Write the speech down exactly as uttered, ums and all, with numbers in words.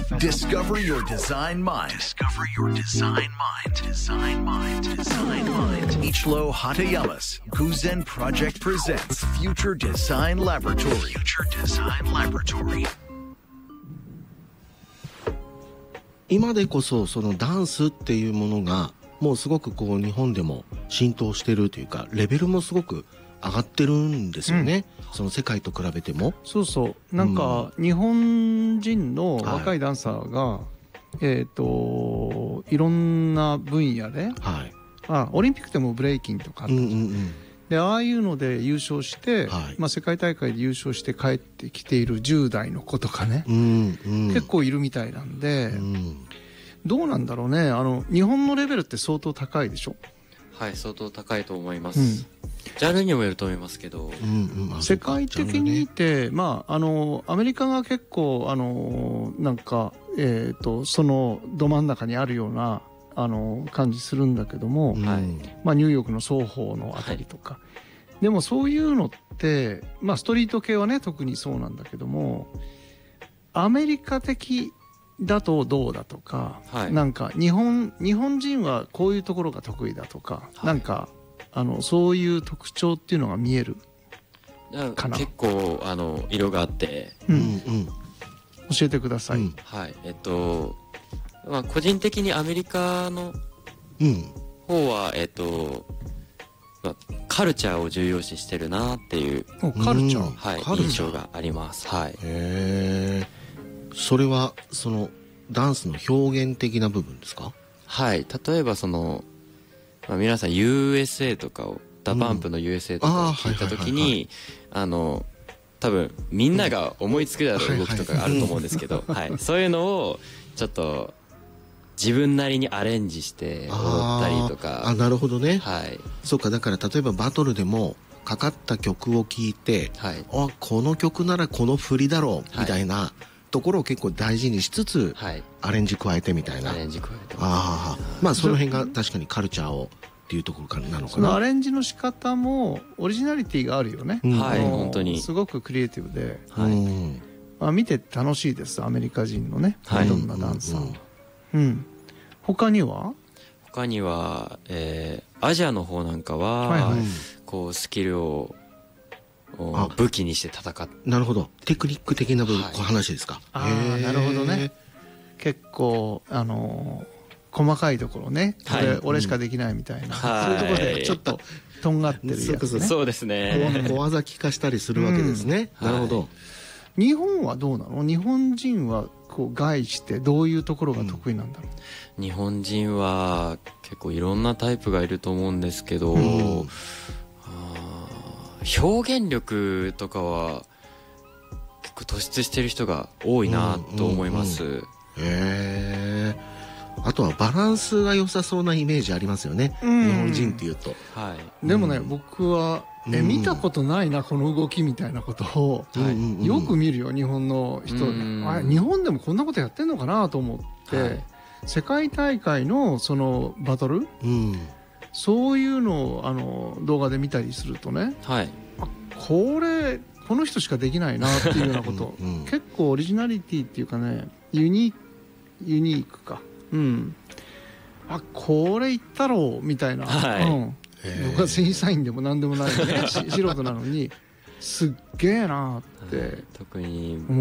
Discover your design mind. Discover your design mind. Design mind. Design mind. Ichiro Hatayamas Kuzen Project presents Future Design Laboratory. Future Design Laboratory. 今でこそそのダンスっていうものがもうすごくこう日本でも浸透してるというかレベルもすごく上がってるんですよね、うん、その世界と比べても。 そうそうなんか日本人の若いダンサーが、はい、えっといろんな分野で、はい、あオリンピックでもブレイキンとかあったじゃん、うんうんうん、でああいうので優勝して、はいまあ、世界大会で優勝して帰ってきているじゅう代の子とかね、うんうん、結構いるみたいなんで、うん、どうなんだろうね。あの日本のレベルって相当高いでしょ。 はい相当高いと思います、うん、ジャンルにもよると思いますけど、 うんうん、世界的に見て、ね、まああのアメリカが結構あのなんか、えー、とそのど真ん中にあるようなあの感じするんだけども、はいまあ、ニューヨークの双方のあたりとか、はい、でもそういうのって、まあ、ストリート系はね特にそうなんだけどもアメリカ的だとどうだとか、はい、なんか日本日本人はこういうところが得意だとか、はい、なんかあのそういう特徴っていうのが見えるかな。 結構あの色があって、 うんうん、教えてください、うん、 はいえっと、まあ、個人的にアメリカの方は、えっとまあ、カルチャーを重要視してるなっていうカルチャー、 はい、印象があります、はい、 へーそれはそのダンスの表現的な部分ですか？ はい例えばその、まあ、皆さん ユーエスエー とかをダパンプの ユーエスエー とかを聞いた時にあの多分みんなが思いつくだろう動きとかがあると思うんですけど、はい、そういうのをちょっと自分なりにアレンジして踊ったりとか。 ああなるほどね、 はい、 そうかだから例えばバトルでもかかった曲を聴いて、はい、あこの曲ならこの振りだろうみたいな、はいところを結構大事にしつつ、はい、アレンジ加えてみたいな。 アレンジ加えてああまあその辺が確かにカルチャーをっていうところからなのかな。 そのアレンジの仕方もオリジナリティがあるよね、 うん、はい本当にすごくクリエイティブで、 はいまあ、見て楽しいですアメリカ人のね、はい、いろんなダンサー、うんうんうん、他には他には、えー、アジアの方なんかは、はいはい、こうスキルを武器にして戦って。 なるほどテクニック的な部分、はい、話ですか。 ああなるほどね。結構あのー、細かいところね、はい、俺, 俺しかできないみたいな、はい、そういうところでちょっととんがってるやつね。 そうですね小技効かしたりするわけですね、うん、なるほど、はい、 日本はどうなの？日本人はこう外してどういうところが得意なんだろう、 うん、日本人は結構いろんなタイプがいると思うんですけど、うん表現力とかは結構突出してる人が多いなと思います、うんうんうん、へえあとはバランスが良さそうなイメージありますよね、うん、日本人っていうと、 はい、でもね、うん、僕はえ見たことないなこの動きみたいなことを、はい、よく見るよ日本の人、うん、あ日本でもこんなことやってんのかなと思って、はい、世界大会のそのバトル、うんそういうのをあの動画で見たりするとね、はい、あこれこの人しかできないなっていうようなことうん、うん、結構オリジナリティっていうかねユニユニークか、うん、あこれいったろうみたいな、はいうん、僕は審査員でも何でもない、ね、素人なのにすっげえなって、はい、 特に